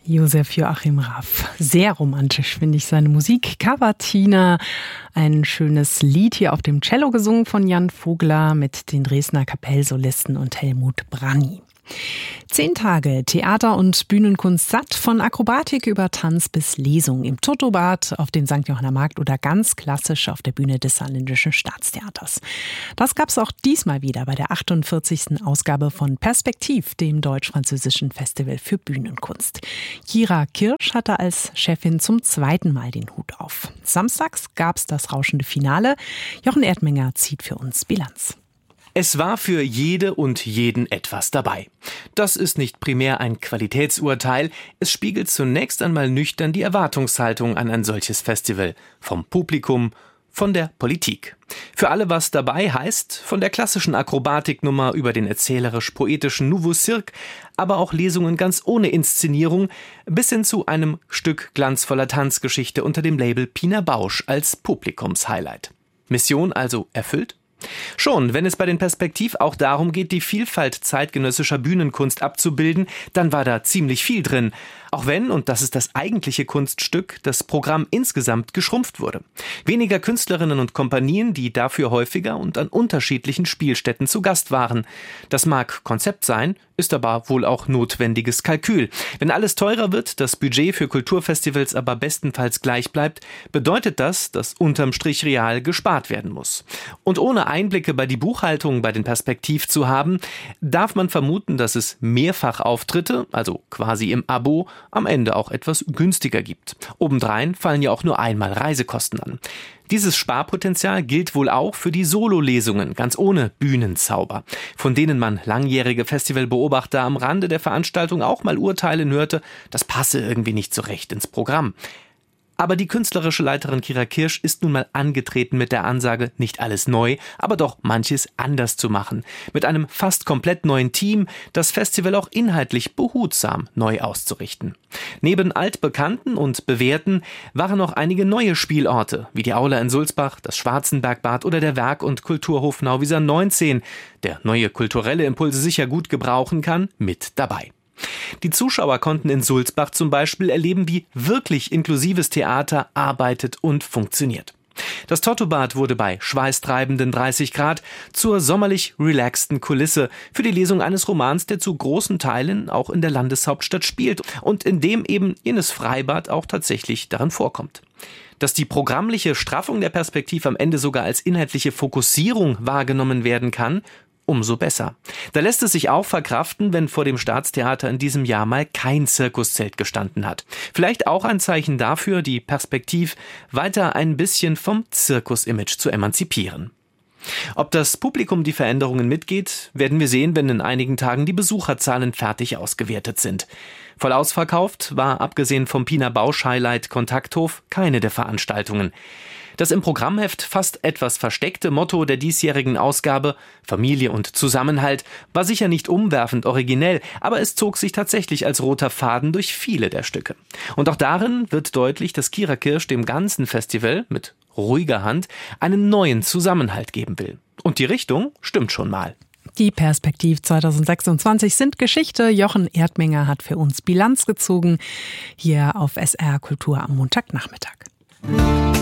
Josef Joachim Raff. Sehr romantisch finde ich seine Musik. Cavatina, ein schönes Lied hier auf dem Cello gesungen von Jan Vogler mit den Dresdner Kapellsolisten und Helmut Branny. 10 Tage Theater- und Bühnenkunst satt, von Akrobatik über Tanz bis Lesung im Toto-Bad, auf dem St. Johanner Markt oder ganz klassisch auf der Bühne des Saarländischen Staatstheaters. Das gab es auch diesmal wieder bei der 48. Ausgabe von Perspektiv, dem deutsch-französischen Festival für Bühnenkunst. Kira Kirsch hatte als Chefin zum 2. Mal den Hut auf. Samstags gab es das rauschende Finale. Jochen Erdmenger zieht für uns Bilanz. Es war für jede und jeden etwas dabei. Das ist nicht primär ein Qualitätsurteil, es spiegelt zunächst einmal nüchtern die Erwartungshaltung an ein solches Festival. Vom Publikum, von der Politik. Für alle was dabei heißt, von der klassischen Akrobatiknummer über den erzählerisch-poetischen Nouveau Cirque, aber auch Lesungen ganz ohne Inszenierung, bis hin zu einem Stück glanzvoller Tanzgeschichte unter dem Label Pina Bausch als Publikumshighlight. Mission also erfüllt? Schon, wenn es bei den Perspektiv auch darum geht, die Vielfalt zeitgenössischer Bühnenkunst abzubilden, dann war da ziemlich viel drin. Auch wenn, und das ist das eigentliche Kunststück, das Programm insgesamt geschrumpft wurde. Weniger Künstlerinnen und Kompanien, die dafür häufiger und an unterschiedlichen Spielstätten zu Gast waren. Das mag Konzept sein, ist aber wohl auch notwendiges Kalkül. Wenn alles teurer wird, das Budget für Kulturfestivals aber bestenfalls gleich bleibt, bedeutet das, dass unterm Strich real gespart werden muss. Und ohne Einblicke bei die Buchhaltung bei den Perspektiv zu haben, darf man vermuten, dass es Mehrfachauftritte, also quasi im Abo, am Ende auch etwas günstiger gibt. Obendrein fallen ja auch nur einmal Reisekosten an. Dieses Sparpotenzial gilt wohl auch für die Sololesungen, ganz ohne Bühnenzauber, von denen man langjährige Festivalbeobachter am Rande der Veranstaltung auch mal urteilen hörte, das passe irgendwie nicht so recht ins Programm. Aber die künstlerische Leiterin Kira Kirsch ist nun mal angetreten mit der Ansage, nicht alles neu, aber doch manches anders zu machen. Mit einem fast komplett neuen Team, das Festival auch inhaltlich behutsam neu auszurichten. Neben altbekannten und bewährten waren noch einige neue Spielorte, wie die Aula in Sulzbach, das Schwarzenbergbad oder der Werk- und Kulturhof Nauwieser 19, der neue kulturelle Impulse sicher gut gebrauchen kann, mit dabei. Die Zuschauer konnten in Sulzbach zum Beispiel erleben, wie wirklich inklusives Theater arbeitet und funktioniert. Das Toto-Bad wurde bei schweißtreibenden 30 Grad zur sommerlich relaxten Kulisse für die Lesung eines Romans, der zu großen Teilen auch in der Landeshauptstadt spielt und in dem eben jenes Freibad auch tatsächlich darin vorkommt. Dass die programmliche Straffung der Perspektiv am Ende sogar als inhaltliche Fokussierung wahrgenommen werden kann, umso besser. Da lässt es sich auch verkraften, wenn vor dem Staatstheater in diesem Jahr mal kein Zirkuszelt gestanden hat. Vielleicht auch ein Zeichen dafür, die Perspektiv weiter ein bisschen vom Zirkus-Image zu emanzipieren. Ob das Publikum die Veränderungen mitgeht, werden wir sehen, wenn in einigen Tagen die Besucherzahlen fertig ausgewertet sind. Voll ausverkauft war, abgesehen vom Pina Bausch Highlight Kontakthof, keine der Veranstaltungen. Das im Programmheft fast etwas versteckte Motto der diesjährigen Ausgabe, Familie und Zusammenhalt, war sicher nicht umwerfend originell, aber es zog sich tatsächlich als roter Faden durch viele der Stücke. Und auch darin wird deutlich, dass Kira Kirsch dem ganzen Festival mit ruhiger Hand einen neuen Zusammenhalt geben will. Und die Richtung stimmt schon mal. Die Perspektiv 2026 sind Geschichte. Jochen Erdmenger hat für uns Bilanz gezogen, hier auf SR Kultur am Montagnachmittag.